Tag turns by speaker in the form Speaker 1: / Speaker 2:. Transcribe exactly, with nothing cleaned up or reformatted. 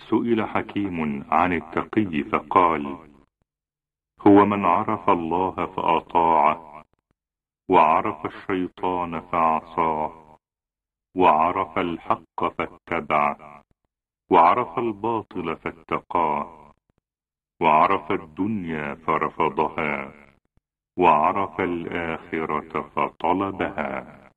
Speaker 1: سئل حكيم عن التقي فقال: هو من عرف الله فأطاعه، وعرف الشيطان فعصاه، وعرف الحق فاتبعه، وعرف الباطل فاتقاه، وعرف الدنيا فرفضها، وعرف الآخرة فطلبها.